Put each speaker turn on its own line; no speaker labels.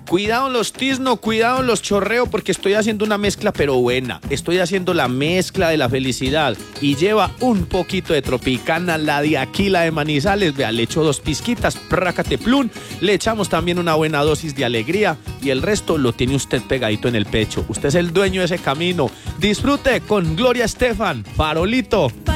Cuidado en los tizno, cuidado en los chorreo, porque estoy haciendo una mezcla pero buena. Estoy haciendo la mezcla de la felicidad y lleva un poquito de Tropicana, la de aquí, la de Manizales. Vea, le echo 2 pizquitas, prácate plum. Le echamos también una buena dosis de alegría y el resto lo tiene usted pegadito en el pecho. Usted es el dueño de ese camino. Disfrute con Gloria Estefan, Farolito.